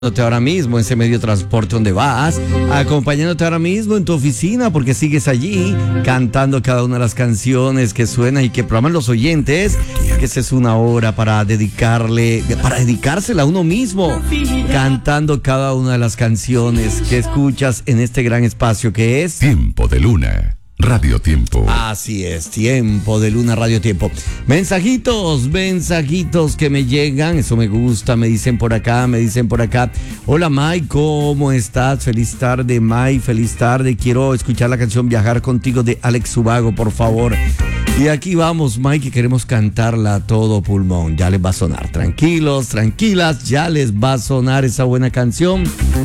Ahora mismo en ese medio de transporte donde vas, acompañándote ahora mismo en tu oficina porque sigues allí cantando cada una de las canciones que suenan y que programan los oyentes, que esa es una hora para dedicársela a uno mismo, cantando cada una de las canciones que escuchas en este gran espacio que es Tiempo de Luna, Radio Tiempo. Así es, Tiempo de Luna, Radio Tiempo. Mensajitos que me llegan, eso me gusta, me dicen por acá. Hola Mike, ¿cómo estás? Feliz tarde Mike, feliz tarde. Quiero escuchar la canción Viajar Contigo de Alex Ubago, por favor. Y aquí vamos Mike, que queremos cantarla a todo pulmón. Ya les va a sonar, tranquilos, tranquilas, ya les va a sonar esa buena canción.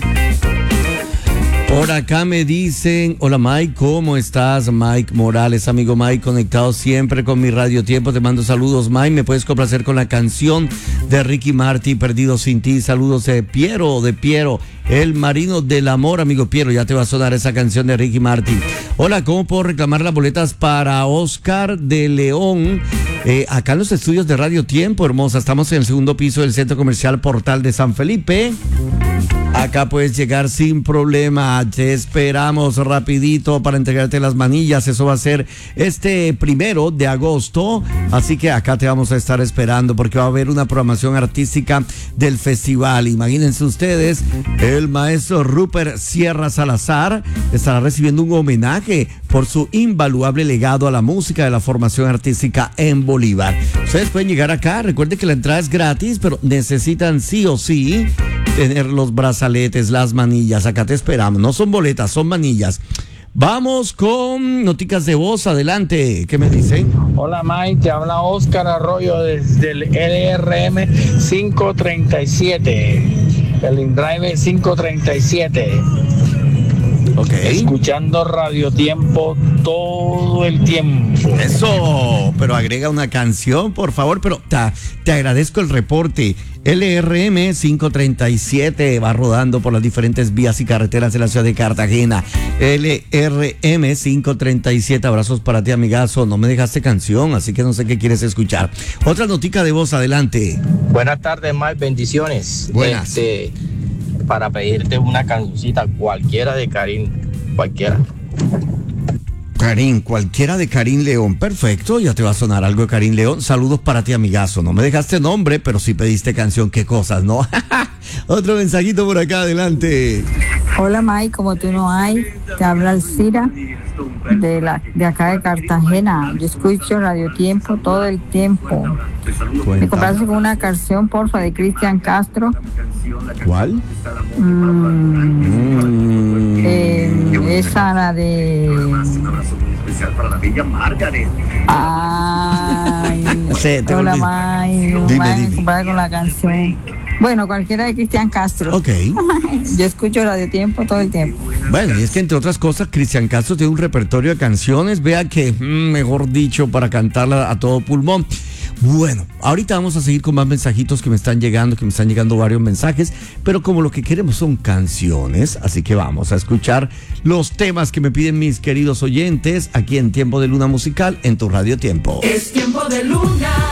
Por acá me dicen, hola Mike, ¿cómo estás? Mike Morales, amigo Mike, conectado siempre con mi Radio Tiempo. Te mando saludos, Mike. ¿Me puedes complacer con la canción de Ricky Martin, Perdido sin ti? Saludos de Piero, el marino del amor, amigo Piero. Ya te va a sonar esa canción de Ricky Martin. Hola, ¿cómo puedo reclamar las boletas para Oscar de León? Acá en los estudios de Radio Tiempo, hermosa. Estamos en el segundo piso del Centro Comercial Portal de San Felipe. Acá puedes llegar sin problema. Te esperamos rapidito para entregarte las manillas. Eso va a ser este 1 de agosto. Así que acá te vamos a estar esperando porque va a haber una programación artística del festival. Imagínense ustedes, el maestro Rupert Sierra Salazar estará recibiendo un homenaje por su invaluable legado a la música de la formación artística en Bolívar. Ustedes pueden llegar acá. Recuerden que la entrada es gratis, pero necesitan sí o sí tener los brazaletes, las manillas. Acá te esperamos. No son boletas, son manillas. Vamos con noticas de voz. Adelante. ¿Qué me dicen? Hola Mike, te habla Oscar Arroyo desde el LRM 537. El InDrive 537. Ok. Escuchando Radio Tiempo todo el tiempo. Eso, pero agrega una canción, por favor. Pero te agradezco el reporte. LRM 537 va rodando por las diferentes vías y carreteras de la ciudad de Cartagena. LRM 537, abrazos para ti, amigazo. No me dejaste canción, así que no sé qué quieres escuchar. Otra notica de voz, adelante. Buenas tardes, Mike, bendiciones. Buenas. Para pedirte una cancioncita, cualquiera de Karim, cualquiera. Karim, cualquiera de Karim León. Perfecto, ya te va a sonar algo de Karim León. Saludos para ti, amigazo. No me dejaste nombre, pero sí pediste canción. Qué cosas, ¿no? Otro mensajito por acá, adelante. Hola Mike, como tú no hay, te habla Alcira de acá de Cartagena. Yo escucho Radio Tiempo todo el tiempo. Me complace con una canción, porfa, de Cristian Castro. ¿Cuál? Esa, la de... Ay, Sí, hola Mike, Dime. complace con la canción. Bueno, cualquiera de Cristian Castro. Ok. Yo escucho Radio Tiempo todo el tiempo. Bueno, y es que entre otras cosas, Cristian Castro tiene un repertorio de canciones, vea que, mejor dicho, para cantarla a todo pulmón. Bueno, ahorita vamos a seguir con más mensajitos que me están llegando varios mensajes, pero como lo que queremos son canciones, así que vamos a escuchar los temas que me piden mis queridos oyentes aquí en Tiempo de Luna Musical en tu Radio Tiempo. Es Tiempo de Luna.